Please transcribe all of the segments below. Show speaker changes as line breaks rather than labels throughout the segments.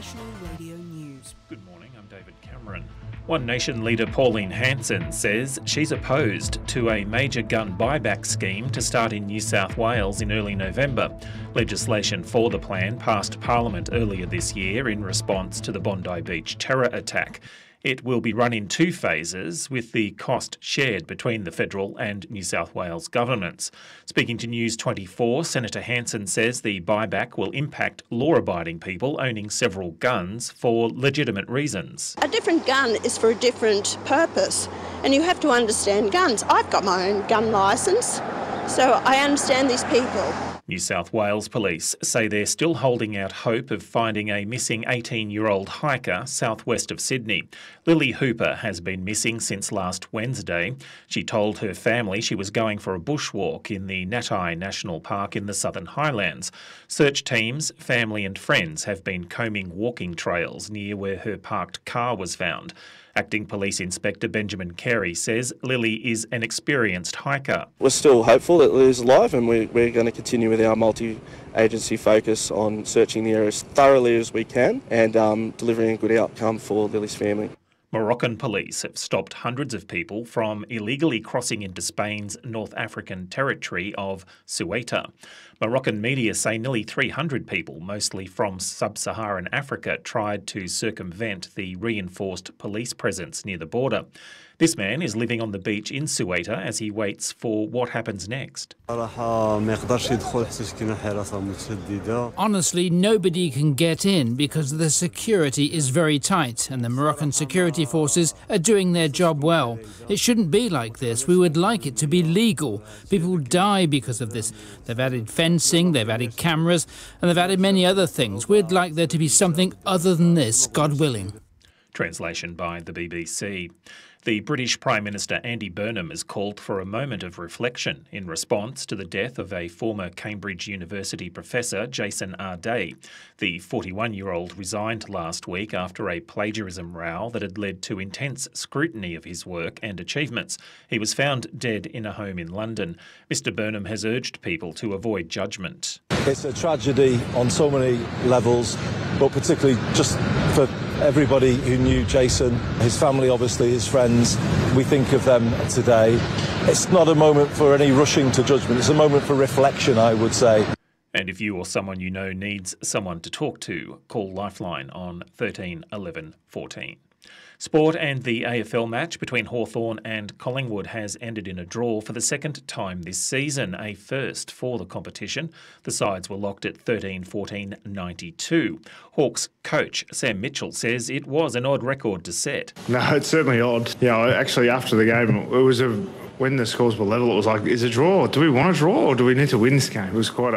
National Radio News.
Good morning, I'm David Cameron. One Nation leader Pauline Hanson says she's opposed to a major gun buyback scheme to start in New South Wales in early November. Legislation for the plan passed Parliament earlier this year in response to the Bondi Beach terror attack. It will be run in two phases, with the cost shared between the federal and New South Wales governments. Speaking to News 24, Senator Hanson says the buyback will impact law-abiding people owning several guns for legitimate reasons.
A different gun is for a different purpose, and you have to understand guns. I've got my own gun licence, so I understand these people.
New South Wales Police say they're still holding out hope of finding a missing 18-year-old hiker southwest of Sydney. Lily Hooper has been missing since last Wednesday. She told her family she was going for a bushwalk in the Natai National Park in the Southern Highlands. Search teams, family and friends have been combing walking trails near where her parked car was found. Acting Police Inspector Benjamin Carey says Lily is an experienced hiker.
We're still hopeful that Lily's alive, and we're going to continue with our multi-agency focus on searching the area as thoroughly as we can and delivering a good outcome for Lily's family.
Moroccan police have stopped hundreds of people from illegally crossing into Spain's North African territory of Ceuta. Moroccan media say nearly 300 people, mostly from sub-Saharan Africa, tried to circumvent the reinforced police presence near the border. This man is living on the beach in Ceuta as he waits for what happens next.
Honestly, nobody can get in because the security is very tight and the Moroccan security forces are doing their job well. It shouldn't be like this. We would like it to be legal. People die because of this. They've added fencing, they've added cameras, and they've added many other things. We'd like there to be something other than this, God willing.
Translation by the BBC. The British Prime Minister Andy Burnham has called for a moment of reflection in response to the death of a former Cambridge University professor, Jason Ardai. The 41-year-old resigned last week after a plagiarism row that had led to intense scrutiny of his work and achievements. He was found dead in a home in London. Mr Burnham has urged people to avoid judgment.
It's a tragedy on so many levels, but particularly just for everybody who knew Jason, his family, obviously, his friends. We think of them today. It's not a moment for any rushing to judgment. It's a moment for reflection, I would say.
And if you or someone you know needs someone to talk to, call Lifeline on 13 11 14. Sport and the AFL match between Hawthorn and Collingwood has ended in a draw for the second time this season, a first for the competition. The sides were locked at 13-14-92. Hawks coach Sam Mitchell says it was an odd record to set.
No, it's certainly odd. Yeah, actually after the game, it was when the scores were level, it was like, is it a draw? Do we want a draw or do we need to win this game? It was quite an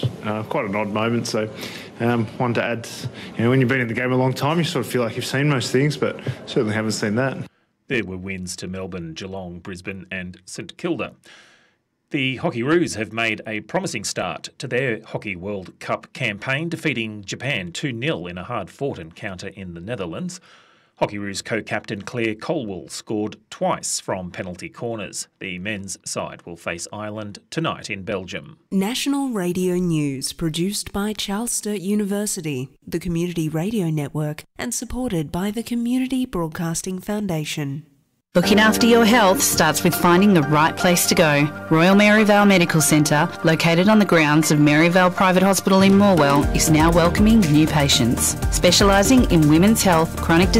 odd moment. So one to add, when you've been in the game a long time, you sort of feel like you've seen most things, but certainly haven't seen that.
There were wins to Melbourne, Geelong, Brisbane and St Kilda. The Hockeyroos have made a promising start to their Hockey World Cup campaign, defeating Japan 2-0 in a hard-fought encounter in the Netherlands. Hockeyroos co-captain Claire Colwell scored twice from penalty corners. The men's side will face Ireland tonight in Belgium.
National Radio News, produced by Charles Sturt University, the Community Radio Network, and supported by the Community Broadcasting Foundation.
Looking after your health starts with finding the right place to go. Royal Maryvale Medical Centre, located on the grounds of Maryvale Private Hospital in Morwell, is now welcoming new patients. Specialising in women's health, chronic disease